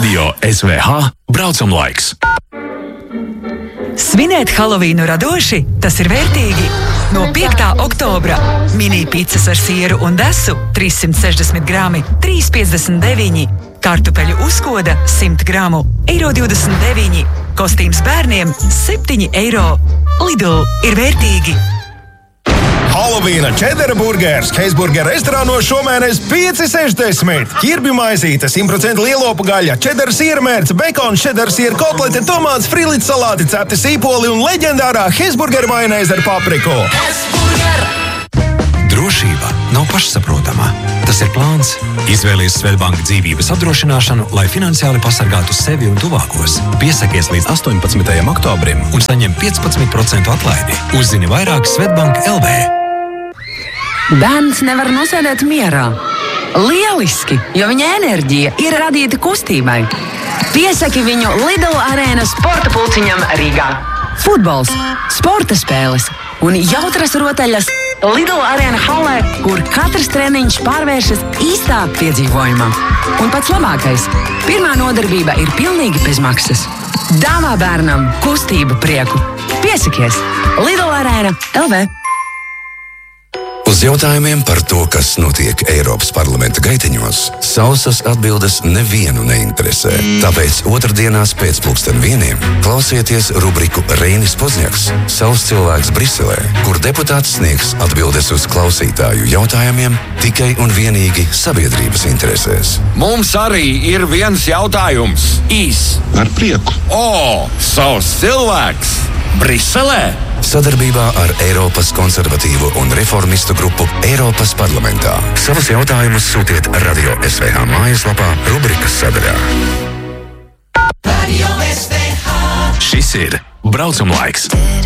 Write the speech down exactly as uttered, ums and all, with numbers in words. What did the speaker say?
Radio S V H braucamlaiks. Svinēt Halovīnu radoši, tas ir vērtīgi. No piektā oktobra mini picas ar sieru un desu trīssimt sešdesmit grami, trīs piecdesmit deviņi. Kartupeļu uzkoda simt gramu, eiro divdesmit deviņi. Kostīms bērniem septiņi eiro. Lidl ir vērtīgi. Halovīna čedara burgers Heisburger restorānos šomēnes pieci sešdesmit. Ķirbju maizīte, simt procentu lielopu gaļa, čedara siermērce, bekons, čedara siera kotlete, tomāts, frilīts salāti, cepti sīpoli un leģendārā Heisburger majonēze ar papriku. Drošība nav pašsaprotama. Tas ir plāns. Izvēlies Svedbanka dzīvības apdrošināšanu, lai finansiāli pasargātu sevi un tuvākos. Piesakies līdz astoņpadsmitajam oktobrim un saņem piecpadsmit procentu atlaidi. Uzzini vairāk Svedbanka L V. Bērns nevar nosēdēt mierā. Lieliski, jo viņa enerģija ir radīta kustībai. Piesaki viņu Lidl arēnas sporta pulciņam Rīgā. Futbols, sporta spēles un jautras rotaļas Lidl arēna hallē, kur katrs treniņš pārvēršas īstā piedzīvojumā. Un pats labākais – pirmā nodarbība ir pilnīgi bez maksas. Dāvā bērnam kustību prieku. Piesakies Lidl arēna L V. Uz jautājumiem par to, kas notiek Eiropas parlamenta gaiteņos, sausas atbildes nevienu neinteresē. Tāpēc otrdienās pēc pulksten vieniem klausieties rubriku Reinis Pozņaks – savs cilvēks Briselē, kur deputāts sniegs atbildes uz klausītāju jautājumiem tikai un vienīgi sabiedrības interesēs. Mums arī ir viens jautājums. Īs. Ar prieku. O, savs cilvēks Briselē. Sadarbībā ar Eiropas konservatīvo un reformistu grupu Eiropas parlamentā. Savus jautājumus sūtiet Radio S V H mājaslapā rubrikas sadaļā. Šis ir braucamlaiks.